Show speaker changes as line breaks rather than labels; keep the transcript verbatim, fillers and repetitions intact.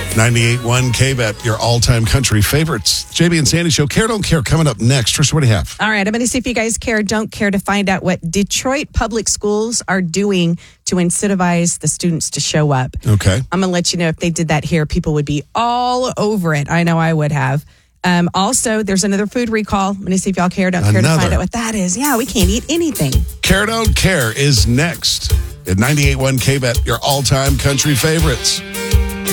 ninety-eight point one K-Bet, your all-time country favorites. J B and Sandy Show, Care Don't Care, coming up next. Trisha, what do you have?
All right, I'm going to see if you guys care or don't care to find out what Detroit public schools are doing to incentivize the students to show up.
Okay.
I'm going to let you know if they did that here, people would be all over it. I know I would have. Um, also, there's another food recall. I'm going to see if y'all care or don't care
Another.
to find out what that is. Yeah, we can't eat anything.
Care Don't Care is next at ninety-eight point one K-Bet, your all-time country favorites.